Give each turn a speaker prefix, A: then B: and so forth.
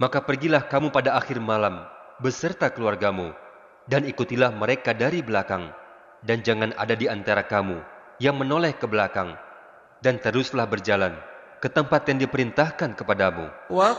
A: Maka pergilah kamu pada akhir malam beserta keluargamu, dan ikutilah mereka dari belakang, dan jangan ada di antara kamu yang menoleh ke belakang, dan teruslah berjalan ke tempat yang diperintahkan kepadamu.